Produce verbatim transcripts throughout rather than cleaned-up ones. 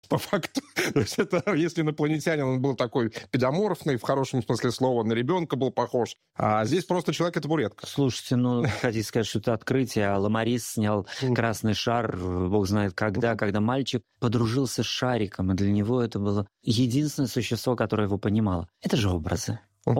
по факту. То есть это, если инопланетянин, он был такой педоморфный, в хорошем смысле слова, на ребенка был похож, а здесь просто человек и табуретка. Слушайте, ну, хотите сказать, что это открытие, а Ламарис снял «Красный шар», бог знает когда, когда мальчик подружился с шариком, и для него это было единственное существо, которое его понимало. Это же образы.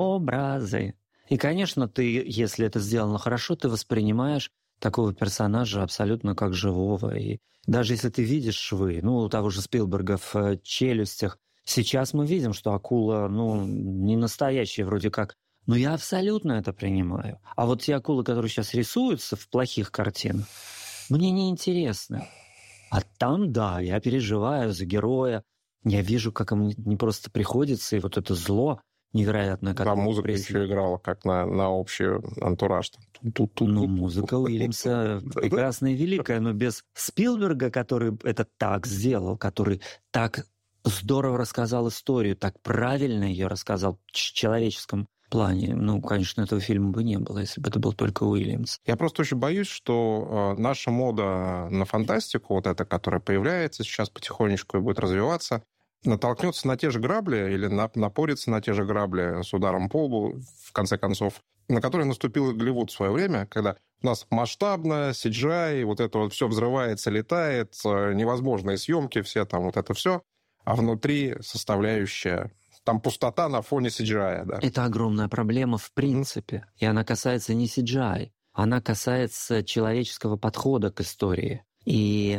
Образы. И, конечно, ты, если это сделано хорошо, ты воспринимаешь такого персонажа абсолютно как живого. И даже если ты видишь швы, ну, у того же Спилберга в «Челюстях», сейчас мы видим, что акула, ну, не настоящая вроде как, но я абсолютно это принимаю. А вот те акулы, которые сейчас рисуются в плохих картинах, мне неинтересны. А там, да, я переживаю за героя, я вижу, как ему не просто приходится, и вот это зло невероятное. Да, музыка пресс... еще играла, как на, на общий антураж. Ну, музыка Уильямса прекрасная и великая, но без Спилберга, который это так сделал, который так здорово рассказал историю, так правильно ее рассказал в человеческом плане. Ну, конечно, этого фильма бы не было, если бы это был только Уильямс. Я просто очень боюсь, что наша мода на фантастику, вот эта, которая появляется сейчас потихонечку и будет развиваться, натолкнется на те же грабли или напорится на те же грабли с ударом по лбу, в конце концов, на которые наступил Голливуд в свое время, когда у нас масштабно, си джи ай, вот это вот все взрывается, летает, невозможные съемки, все там вот это все, а внутри составляющая... Там пустота на фоне си джи ай, да. Это огромная проблема в принципе. Mm-hmm. И она касается не си джи ай, она касается человеческого подхода к истории. И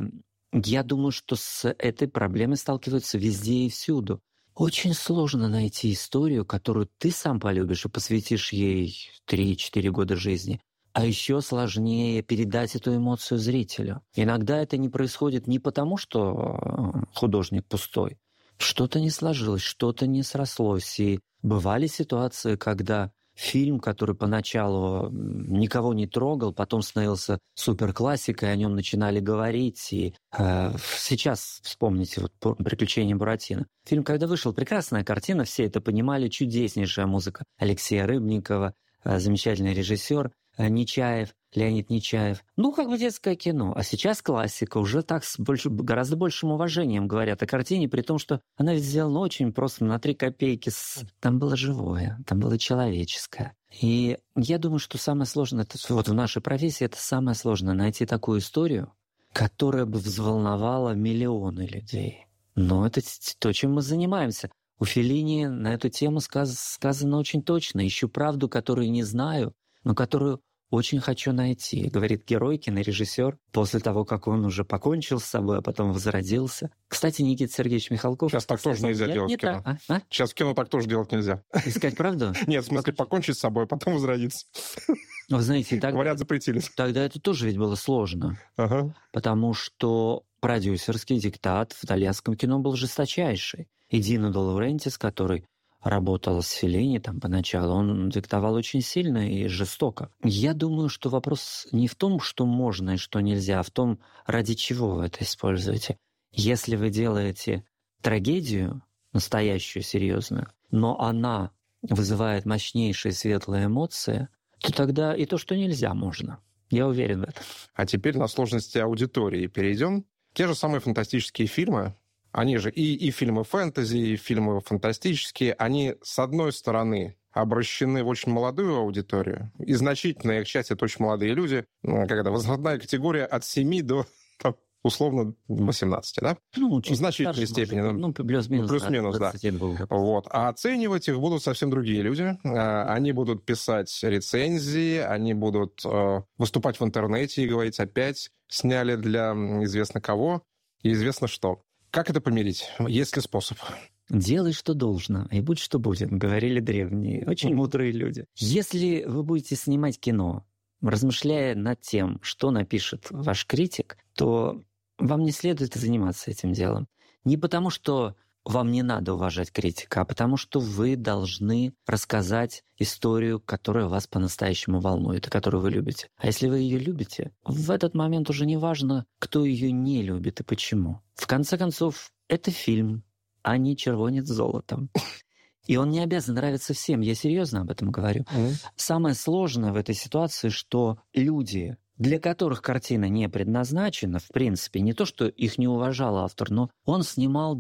я думаю, что с этой проблемой сталкиваются везде и всюду. Очень сложно найти историю, которую ты сам полюбишь и посвятишь ей три-четыре года жизни. А еще сложнее передать эту эмоцию зрителю. Иногда это не происходит не потому, что художник пустой. Что-то не сложилось, что-то не срослось. И бывали ситуации, когда фильм, который поначалу никого не трогал, потом становился суперклассикой, о нем начинали говорить. И э, сейчас вспомните вот «Приключения Буратино». Фильм, когда вышел, прекрасная картина, все это понимали, чудеснейшая музыка Алексея Рыбникова, э, замечательный режиссер э, Нечаев, Леонид Нечаев. Ну, как бы детское кино. А сейчас классика. Уже так с больше, гораздо большим уважением говорят о картине, при том, что она ведь сделана очень просто, на три копейки. С... Там было живое, там было человеческое. И я думаю, что самое сложное, это, вот в нашей профессии, это самое сложное — найти такую историю, которая бы взволновала миллионы людей. Но это то, чем мы занимаемся. У Феллини на эту тему сказ- сказано очень точно. Ищу правду, которую не знаю, но которую очень хочу найти, говорит герой, кинорежиссер, после того, как он уже покончил с собой, а потом возродился. Кстати, Никита Сергеевич Михалков... Сейчас так тоже нельзя делать в кино. А? А? Сейчас в кино так тоже делать нельзя. Искать правду? Нет, в смысле, покончить с собой, а потом возродиться. Вы знаете, так... Говорят, запретили. Тогда это тоже ведь было сложно. Ага. Потому что продюсерский диктат в итальянском кино был жесточайший. И Дино де Лаурентис, который работал с Феллини там поначалу, он диктовал очень сильно и жестоко. Я думаю, что вопрос не в том, что можно и что нельзя, а в том, ради чего вы это используете. Если вы делаете трагедию, настоящую, серьезную, но она вызывает мощнейшие светлые эмоции, то тогда и то, что нельзя, можно. Я уверен в этом. А теперь на сложности аудитории перейдем. Те же самые фантастические фильмы, они же и, и фильмы фэнтези, и фильмы фантастические, они, с одной стороны, обращены в очень молодую аудиторию, и значительная их часть — это очень молодые люди, когда возрастная категория от семи до, там, условно, восемнадцати, да? Ну, в значительной степени. Может, ну, плюс-минус. Плюс-минус, да. Вот. А оценивать их будут совсем другие люди. Они будут писать рецензии, они будут выступать в интернете и говорить: опять сняли для известно кого и известно что. Как это помирить? Есть ли способ? «Делай, что должно, и будь, что будет», говорили древние, очень мудрые люди. Если вы будете снимать кино, размышляя над тем, что напишет ваш критик, то вам не следует заниматься этим делом. Не потому, что вам не надо уважать критика, а потому что вы должны рассказать историю, которая вас по-настоящему волнует и которую вы любите. А если вы ее любите, в этот момент уже не важно, кто ее не любит и почему. В конце концов, это фильм, а не червонец с золотом. И он не обязан нравиться всем, я серьезно об этом говорю. Mm. Самое сложное в этой ситуации, что люди для которых картина не предназначена, в принципе, не то, что их не уважал автор, но он снимал